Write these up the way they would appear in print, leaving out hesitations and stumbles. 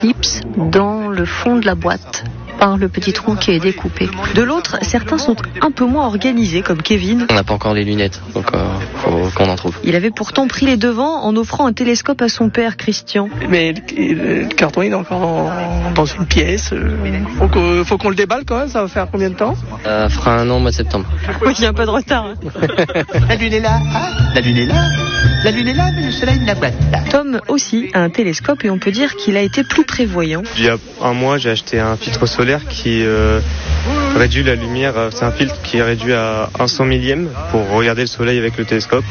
Ellipse dans le fond de la boîte par le petit trou qui est découpé. De l'autre, certains sont un peu moins organisés, comme Kevin. On n'a pas encore les lunettes, donc faut qu'on en trouve. Il avait pourtant pris les devants en offrant un télescope à son père, Christian. Mais le carton il est encore dans une pièce. Faut qu'on le déballe quand même, ça va faire combien de temps? Ça fera 1 an au mois de septembre. Oui, il n'y a pas de retard. La lune est là, la lune est là, la lune est là, mais le soleil n'a pas. Tom aussi a un télescope et on peut dire qu'il a été plus prévoyant. Il y a 1 mois, j'ai acheté un filtre solaire qui réduit la lumière. C'est un filtre qui est réduit à 1/100 millième pour regarder le soleil avec le télescope.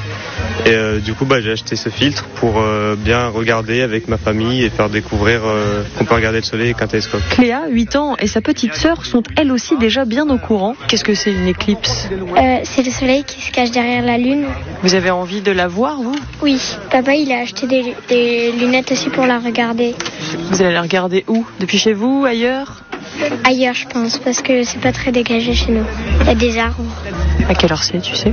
Et du coup, j'ai acheté ce filtre pour bien regarder avec ma famille et faire découvrir qu'on peut regarder le soleil avec un télescope. Cléa, 8 ans, et sa petite sœur sont elles aussi déjà bien au courant. Qu'est-ce que c'est une éclipse? C'est le soleil qui se cache derrière la lune. Vous avez envie de la voir, vous? Oui, papa il a acheté des lunettes aussi pour la regarder. Vous allez la regarder où? Depuis chez vous, ailleurs? Ailleurs je pense, parce que c'est pas très dégagé chez nous. Il y a des arbres. À quelle heure c'est, tu sais?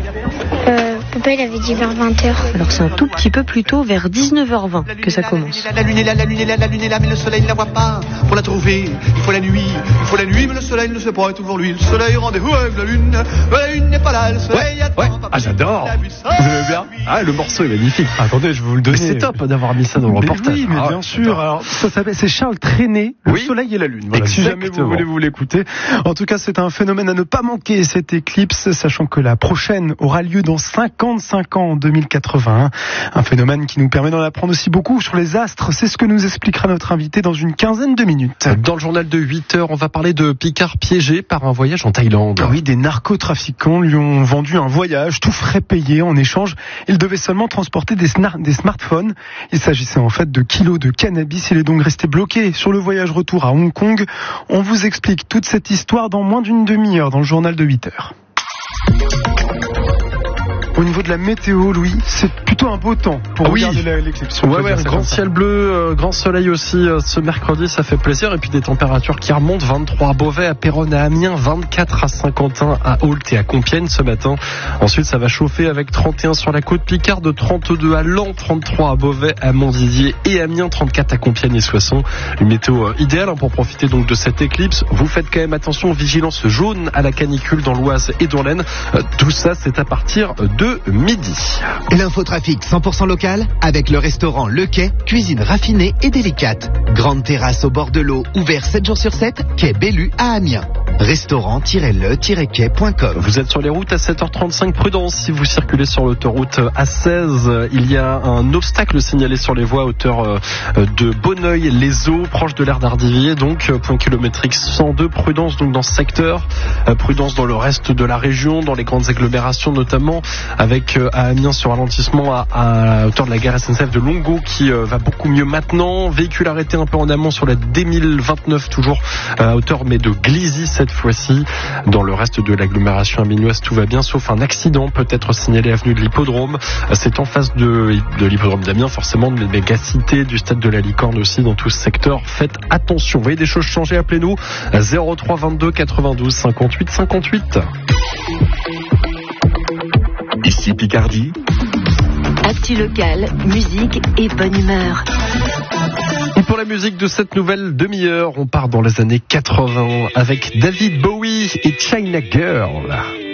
Papa il avait dit vers 20h. Alors c'est un tout petit peu plus tôt, vers 19h20 que ça commence. La lune est là, la lune est là, la lune est là, mais le soleil ne la voit pas. Pour la trouver, il faut la nuit, mais le soleil ne le sait pas, et toujours lui. Le soleil rendez-vous avec la lune n'est pas là, le soleil attend. Ouais. Ah, j'adore. Vous aimez bien? Ah, le morceau est magnifique. Attendez, je vais vous le donner. Mais c'est top d'avoir mis ça dans le reportage. Oui, mais bien sûr. Alors, ça s'appelle, c'est Charles Trenet, Le soleil et la lune. Voilà, si jamais vous voulez vous l'écouter. En tout cas, c'est un phénomène à ne pas manquer, cette éclipse, sachant que la prochaine aura lieu dans 55 ans, en 2081. Un phénomène qui nous permet d'en apprendre aussi beaucoup sur les astres. C'est ce que nous expliquera notre invité dans une quinzaine de minutes. Dans le journal de 8h, on va parler de Picard piégé par un voyage en Thaïlande. Oui, des narcotrafiquants lui ont vendu un voyage, tout frais payé. En échange, il devait seulement transporter des smartphones. Il s'agissait en fait de kilos de cannabis. Il est donc resté bloqué sur le voyage retour à Hong Kong. On vous explique toute cette histoire dans moins d'une demi-heure dans le journal de 8h. Au niveau de la météo, Louis, c'est plutôt un beau temps pour regarder l'éclipse. Ouais, grand ciel bleu, grand soleil aussi ce mercredi, ça fait plaisir. Et puis des températures qui remontent, 23 à Beauvais, à Péronne, à Amiens, 24 à Saint-Quentin, à Ault et à Compiègne ce matin. Ensuite, ça va chauffer avec 31 sur la côte Picarde, 32 à Laon, 33 à Beauvais, à Montdidier et Amiens, 34 à Compiègne et Soissons. Une météo idéale pour profiter donc de cette éclipse. Vous faites quand même attention, vigilance jaune à la canicule dans l'Oise et dans l'Aisne. Tout ça, c'est à partir de midi. L'infotrafic 100% local avec le restaurant Le Quai, cuisine raffinée et délicate. Grande terrasse au bord de l'eau, ouvert 7 jours sur 7, quai Bellu à Amiens. Restaurant-le-quai.com. Vous êtes sur les routes à 7h35, prudence si vous circulez sur l'autoroute A16. Il y a un obstacle signalé sur les voies à hauteur de Bonneuil-les-Eaux, proche de l'aire d'Ardivier, donc point kilométrique 102. Prudence donc dans ce secteur, prudence dans le reste de la région, dans les grandes agglomérations notamment, avec à Amiens ce ralentissement à hauteur de la gare SNCF de Longo qui va beaucoup mieux maintenant. Véhicule arrêté un peu en amont sur la D1029 toujours à hauteur mais de Glizy cette fois-ci. Dans le reste de l'agglomération aminoise tout va bien sauf un accident peut-être signalé avenue de l'Hippodrome. C'est en face de l'Hippodrome d'Amiens forcément, de Mégacité, du stade de la Licorne aussi dans tout ce secteur. Faites attention, vous voyez des choses changer, appelez-nous 03 22 92 58 58. Ici Picardie. Actu local, musique et bonne humeur. Et pour la musique de cette nouvelle demi-heure, on part dans les années 80 avec David Bowie et China Girl.